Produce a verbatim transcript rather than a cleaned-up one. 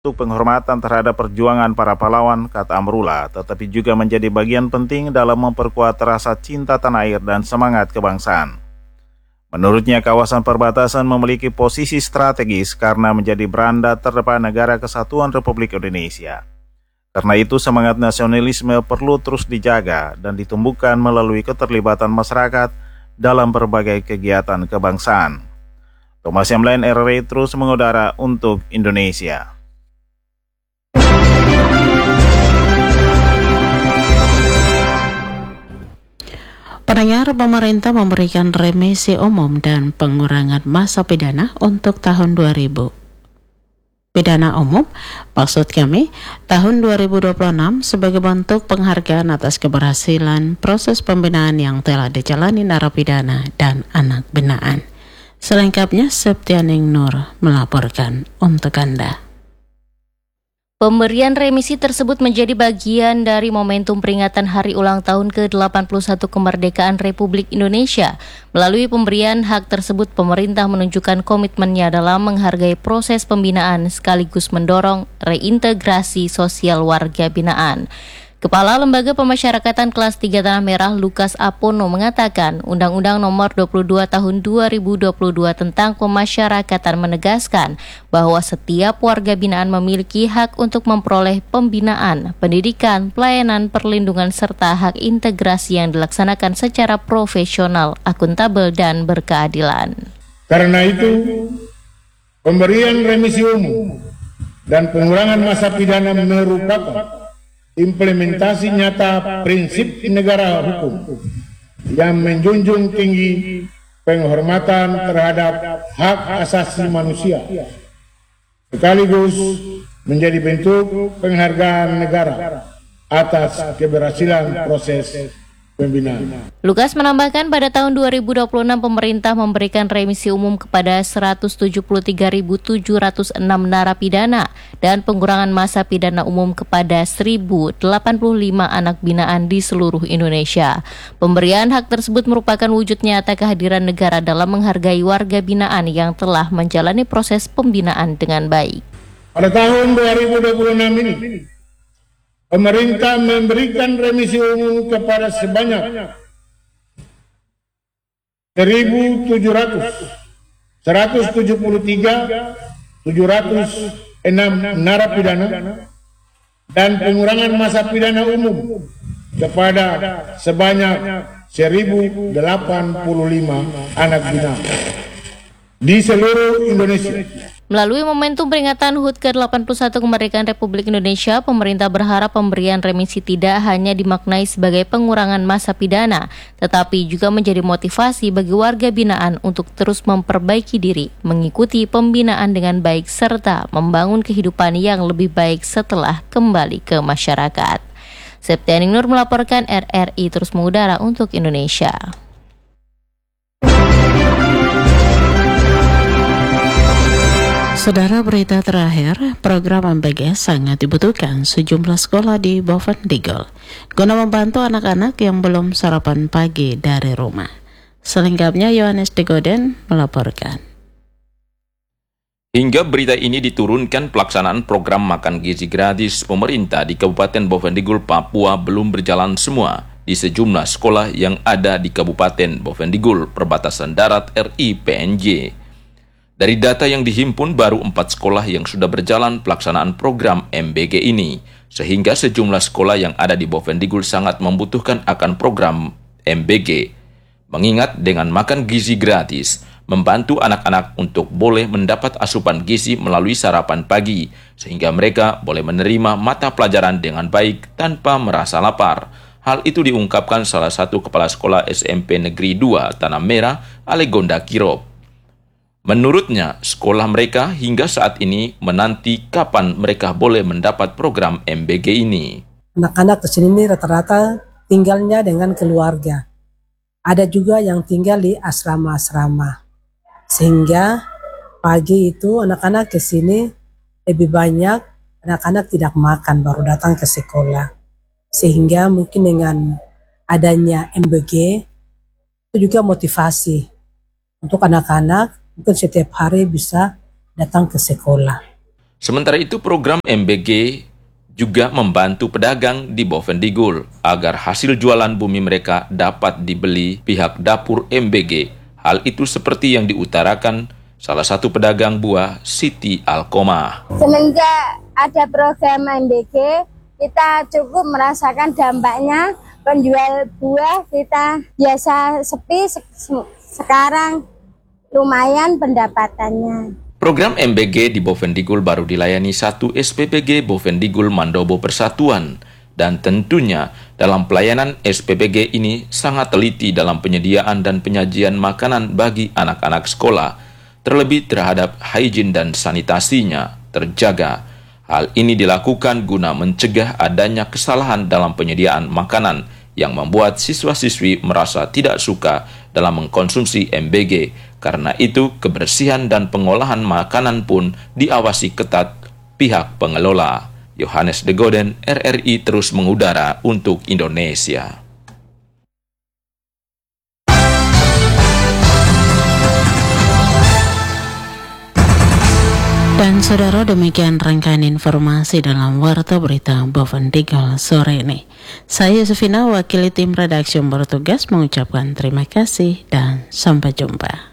Untuk penghormatan terhadap perjuangan para pahlawan, kata Amrullah, tetapi juga menjadi bagian penting dalam memperkuat rasa cinta tanah air dan semangat kebangsaan. Menurutnya, kawasan perbatasan memiliki posisi strategis karena menjadi beranda terdepan negara kesatuan Republik Indonesia. Karena itu, semangat nasionalisme perlu terus dijaga dan ditumbuhkan melalui keterlibatan masyarakat dalam berbagai kegiatan kebangsaan. Thomas Yamlain, R R I terus mengudara untuk Indonesia. Pendengar, pemerintah memberikan remisi umum dan pengurangan masa pidana untuk tahun dua ribu. Pidana umum, maksud kami, tahun dua ribu dua puluh enam sebagai bentuk penghargaan atas keberhasilan proses pembinaan yang telah dijalani narapidana dan anak binaan. Selengkapnya, Septianing Nur melaporkan untuk Anda. Pemberian remisi tersebut menjadi bagian dari momentum peringatan hari ulang tahun ke delapan puluh satu kemerdekaan Republik Indonesia. Melalui pemberian hak tersebut, pemerintah menunjukkan komitmennya dalam menghargai proses pembinaan sekaligus mendorong reintegrasi sosial warga binaan. Kepala Lembaga Pemasyarakatan Kelas tiga Tanah Merah, Lukas Apono, mengatakan Undang-Undang Nomor dua puluh dua Tahun dua ribu dua puluh dua tentang pemasyarakatan menegaskan bahwa setiap warga binaan memiliki hak untuk memperoleh pembinaan, pendidikan, pelayanan, perlindungan, serta hak integrasi yang dilaksanakan secara profesional, akuntabel, dan berkeadilan. Karena itu, pemberian remisi umum dan pengurangan masa pidana merupakan implementasi nyata prinsip negara hukum yang menjunjung tinggi penghormatan terhadap hak asasi manusia, sekaligus menjadi bentuk penghargaan negara atas keberhasilan proses pembinaan. Lukas menambahkan pada tahun dua ribu dua puluh enam pemerintah memberikan remisi umum kepada seratus tujuh puluh tiga ribu tujuh ratus enam narapidana dan pengurangan masa pidana umum kepada seribu delapan puluh lima anak binaan di seluruh Indonesia. Pemberian hak tersebut merupakan wujud nyata kehadiran negara dalam menghargai warga binaan yang telah menjalani proses pembinaan dengan baik. Pada tahun dua ribu dua puluh enam ini, pemerintah memberikan remisi umum kepada sebanyak seribu tujuh ratus, seratus tujuh puluh tiga, tujuh ratus enam narapidana dan pengurangan masa pidana umum kepada sebanyak seribu delapan puluh lima anak binaan di seluruh Indonesia. Melalui momentum peringatan H U T ke delapan puluh satu kemerdekaan Republik Indonesia, pemerintah berharap pemberian remisi tidak hanya dimaknai sebagai pengurangan masa pidana, tetapi juga menjadi motivasi bagi warga binaan untuk terus memperbaiki diri, mengikuti pembinaan dengan baik, serta membangun kehidupan yang lebih baik setelah kembali ke masyarakat. Septianing Nur melaporkan, R R I terus mengudara untuk Indonesia. Saudara, berita terakhir, program M B G sangat dibutuhkan sejumlah sekolah di Bovendigul guna membantu anak-anak yang belum sarapan pagi dari rumah. Selengkapnya Yohanes Degoden melaporkan. Hingga berita ini diturunkan, pelaksanaan program makan gizi gratis pemerintah di Kabupaten Bovendigul, Papua belum berjalan semua di sejumlah sekolah yang ada di Kabupaten Bovendigul, perbatasan darat R I P N J. Dari data yang dihimpun, baru empat sekolah yang sudah berjalan pelaksanaan program M B G ini, sehingga sejumlah sekolah yang ada di Bovendigul sangat membutuhkan akan program M B G. Mengingat dengan makan gizi gratis, membantu anak-anak untuk boleh mendapat asupan gizi melalui sarapan pagi, sehingga mereka boleh menerima mata pelajaran dengan baik tanpa merasa lapar. Hal itu diungkapkan salah satu kepala sekolah S M P Negeri dua Tanah Merah, Alegonda Kirop. Menurutnya, sekolah mereka hingga saat ini menanti kapan mereka boleh mendapat program M B G ini. Anak-anak di sini rata-rata tinggalnya dengan keluarga. Ada juga yang tinggal di asrama-asrama. Sehingga pagi itu anak-anak ke sini lebih banyak, anak-anak tidak makan baru datang ke sekolah. Sehingga mungkin dengan adanya M B G itu juga motivasi untuk anak-anak mungkin setiap hari bisa datang ke sekolah. Sementara itu, program M B G juga membantu pedagang di Bovendigul agar hasil jualan bumi mereka dapat dibeli pihak dapur M B G. Hal itu seperti yang diutarakan salah satu pedagang buah, Siti Alkoma. Semenjak ada program M B G, kita cukup merasakan dampaknya. Penjual buah kita biasa sepi, sekarang lumayan pendapatannya. Program M B G di Bovendigul baru dilayani satu S P P G Bovendigul Mandobo Persatuan. Dan tentunya dalam pelayanan S P P G ini sangat teliti dalam penyediaan dan penyajian makanan bagi anak-anak sekolah, terlebih terhadap higien dan sanitasinya terjaga. Hal ini dilakukan guna mencegah adanya kesalahan dalam penyediaan makanan yang membuat siswa-siswi merasa tidak suka dalam mengkonsumsi M B G. Karena itu, kebersihan dan pengolahan makanan pun diawasi ketat pihak pengelola. Yohanes De Goden, R R I terus mengudara untuk Indonesia. Dan saudara, demikian rangkaian informasi dalam Warta Berita Bovendigul sore ini. Saya Sufina, wakili tim redaksi yang bertugas, mengucapkan terima kasih dan sampai jumpa.